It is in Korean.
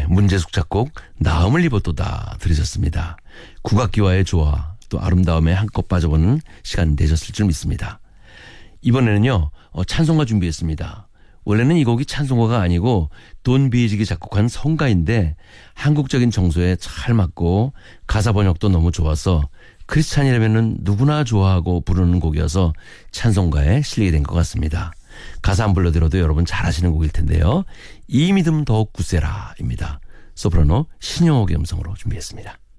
네, 문제숙 작곡 나음을 입었도다 들으셨습니다. 국악기와의 조화 또 아름다움에 한껏 빠져보는 시간 되셨을 줄 믿습니다. 이번에는요 찬송가 준비했습니다. 원래는 이 곡이 찬송가가 아니고 돈 비지기 작곡한 성가인데 한국적인 정서에 잘 맞고 가사 번역도 너무 좋아서 크리스찬이라면 누구나 좋아하고 부르는 곡이어서 찬송가에 실리게 된 것 같습니다. 가사 안 불러드려도 여러분 잘 아시는 곡일 텐데요. 이 믿음 더욱 굳세라입니다. 소프라노 신용옥의 음성으로 준비했습니다.